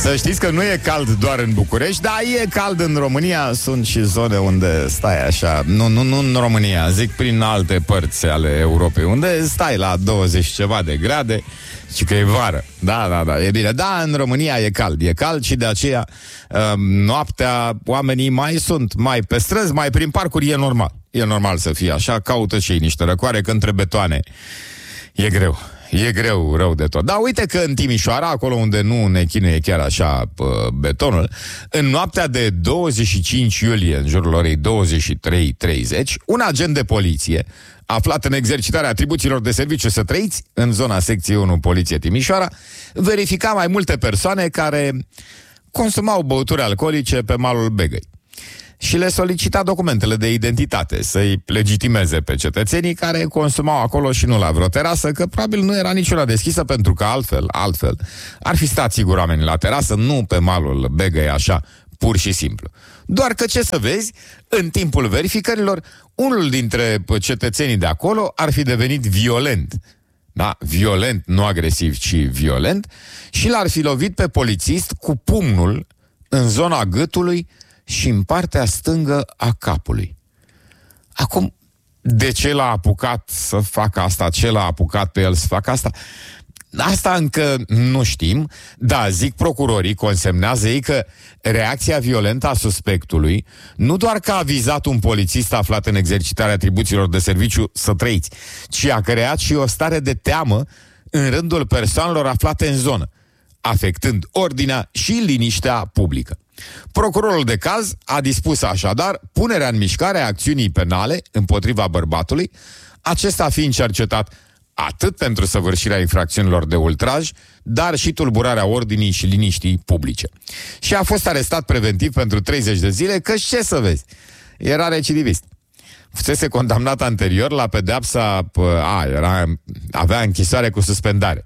Să știți că nu e cald doar în București, dar e cald în România. Sunt și zone unde stai așa, nu în România, zic prin alte părți ale Europei, unde stai la 20 ceva de grade și că e vară. Da, e bine. Da, în România e cald și de aceea noaptea oamenii mai sunt mai pe străzi, mai prin parcuri, e normal. E normal să fie așa, caută și ei niște răcoare, că între betoane e greu. E greu, rău de tot. Dar uite că în Timișoara, acolo unde nu ne chinuie chiar așa betonul, în noaptea de 25 iulie, în jurul orei 23:30, un agent de poliție aflat în exercitarea atribuțiilor de serviciu, să trăiți, în zona secției 1 Poliție Timișoara, verifica mai multe persoane care consumau băuturi alcoolice pe malul Begăi și le solicita documentele de identitate, să-i legitimeze pe cetățenii care consumau acolo și nu la vreo terasă, că probabil nu era niciuna deschisă, pentru că altfel ar fi stat sigur oamenii la terasă, nu pe malul Begăi așa, pur și simplu. Doar că, ce să vezi, în timpul verificărilor, unul dintre cetățenii de acolo ar fi devenit violent. Da, violent, nu agresiv, ci violent, și l-ar fi lovit pe polițist cu pumnul în zona gâtului și în partea stângă a capului. Acum, de ce l-a apucat să facă asta? Ce l-a apucat pe el să facă asta? Asta încă nu știm, dar zic procurorii, consemnează ei, că reacția violentă a suspectului nu doar că a vizat un polițist aflat în exercitarea atribuțiilor de serviciu, să trăiți, ci a creat și o stare de teamă în rândul persoanelor aflate în zonă, afectând ordinea și liniștea publică. Procurorul de caz a dispus așadar punerea în mișcare a acțiunii penale împotriva bărbatului, acesta fiind cercetat atât pentru săvârșirea infracțiunilor de ultraj, dar și tulburarea ordinii și liniștii publice. Și a fost arestat preventiv pentru 30 de zile, că ce să vezi, era recidivist. Fusese condamnat anterior la pedeapsa, avea închisoare cu suspendare.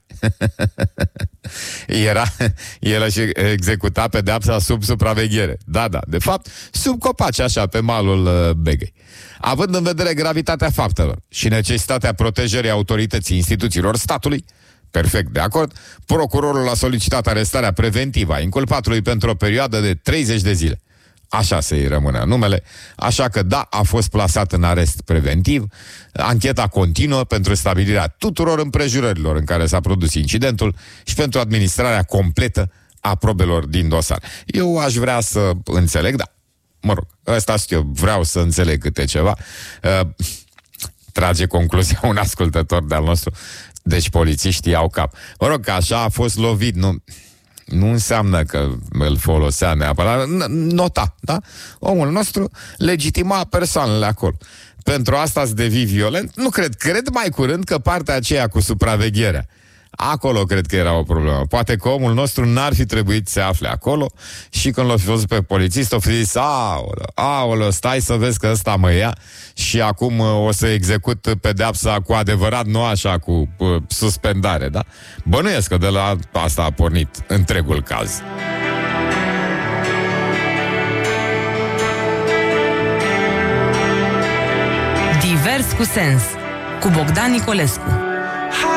El și executa pedeapsa sub supraveghere. Da, de fapt, sub copaci, așa, pe malul Begăi. Având în vedere gravitatea faptelor și necesitatea protejării autorității instituțiilor statului, perfect de acord, procurorul a solicitat arestarea preventivă a inculpatului pentru o perioadă de 30 de zile. Așa să-i rămână numele, așa că da, a fost plasat în arest preventiv. Ancheta continuă pentru stabilirea tuturor împrejurărilor în care s-a produs incidentul și pentru administrarea completă a probelor din dosar. Eu aș vrea să înțeleg, ăsta știu, vreau să înțeleg câte ceva. Trage concluzia un ascultător de-al nostru. Deci polițiștii au cap. Că așa a fost lovit, nu înseamnă că îl folosea neapărat. Nota, da? Omul nostru legitima persoanele acolo. Pentru asta să devii violent? Nu cred. Cred mai curând că partea aceea cu supravegherea, acolo cred că era o problemă. Poate că omul nostru n-ar fi trebuit să se afle acolo și când l-a fi văzut pe polițist, o fi zis, aoleu, stai să vezi că ăsta mă ia și acum o să execut pedeapsa cu adevărat, nu așa, cu suspendare, da? Bănuiesc că de la asta a pornit întregul caz. Divers cu sens, cu Bogdan Nicolescu.